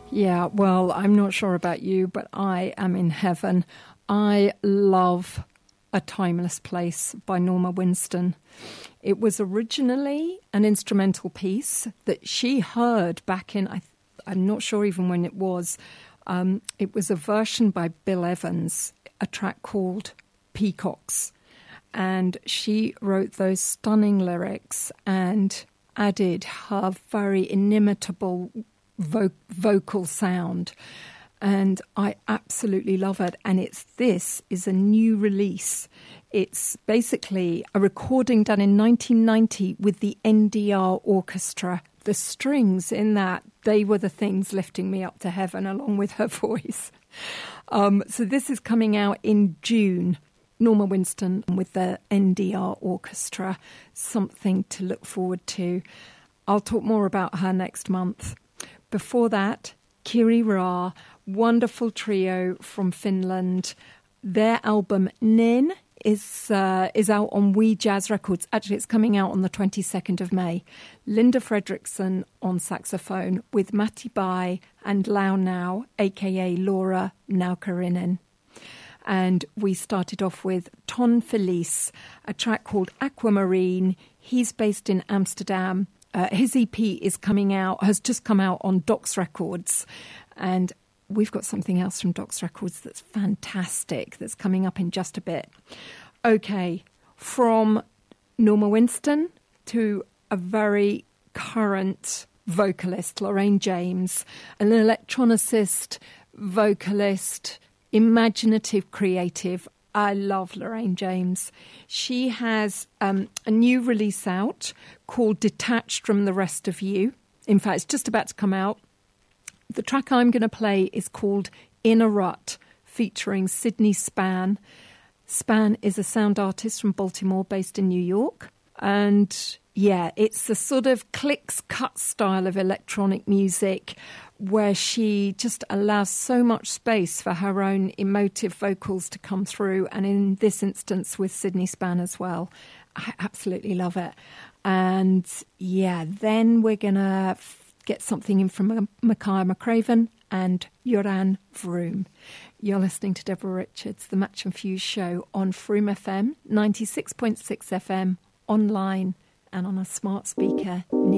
Yeah, well, I'm not sure about you, but I am in heaven. I love A Timeless Place by Norma Winston. It was originally an instrumental piece that she heard back in, I'm not sure even when it was. It was a version by Bill Evans, a track called Peacocks. And she wrote those stunning lyrics and added her very inimitable vocal sound. And I absolutely love it. And this is a new release. It's basically a recording done in 1990 with the NDR Orchestra. The strings in that, they were the things lifting me up to heaven along with her voice. So this is coming out in June. Norma Winston with the NDR Orchestra. Something to look forward to. I'll talk more about her next month. Before that, Kiri Ra, wonderful trio from Finland. Their album Nin is out on We Jazz Records. Actually, it's coming out on the 22nd of May. Linda Fredriksson on saxophone with Matti Bai and Lau Nau, a.k.a. Laura Naukarinen. And we started off with Ton Felice, a track called Aquamarine. He's based in Amsterdam. His EP has just come out on Docs Records. And we've got something else from Docs Records that's fantastic, that's coming up in just a bit. Okay, from Norma Winston to a very current vocalist, Lorraine James, an electronicist, vocalist, imaginative, creative. I love Lorraine James. She has a new release out called Detached from the Rest of You. In fact, it's just about to come out. The track I'm going to play is called In a Rut, featuring Sydney Spann. Spann is a sound artist from Baltimore based in New York. And yeah, it's a sort of clicks cut style of electronic music where she just allows so much space for her own emotive vocals to come through. And in this instance with Sydney Spann as well. I absolutely love it. And yeah, then we're going to get something in from Micaiah McCraven and Joran Vroom. You're listening to Deborah Richards, the Match and Fuse show on Froome FM, 96.6 FM, online and on a smart speaker.